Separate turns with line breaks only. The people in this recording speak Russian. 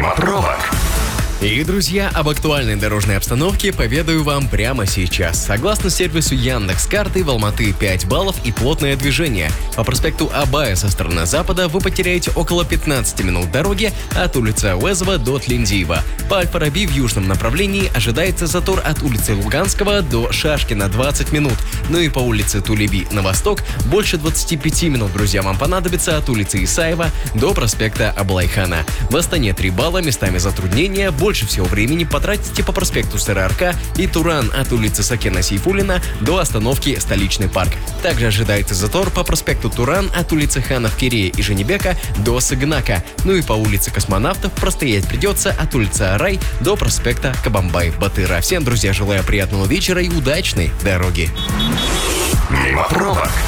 Мимо пробок.
И, друзья, об актуальной дорожной обстановке поведаю вам прямо сейчас. Согласно сервису Яндекс.Карты, в Алматы 5 баллов и плотное движение. По проспекту Абая со стороны запада вы потеряете около 15 минут дороги от улицы Ауэзова до Тлиндиева. По Аль-Фараби в южном направлении ожидается затор от улицы Луганского до Шашкина 20 минут. Ну и по улице Тулеби на восток больше 25 минут, друзья, вам понадобится от улицы Исаева до проспекта Аблайхана. В Астане 3 балла, местами затруднения. Больше всего времени потратите по проспекту СРРК и Туран от улицы Сакена Сейфуллина до остановки Столичный парк. Также ожидается затор по проспекту Туран от улицы Ханов Кирея и Женебека до Сыгнака. Ну и по улице Космонавтов простоять придется от улицы Арай до проспекта Кабамбай-Батыра. Всем, друзья, желаю приятного вечера и удачной дороги.
Мимо пробок.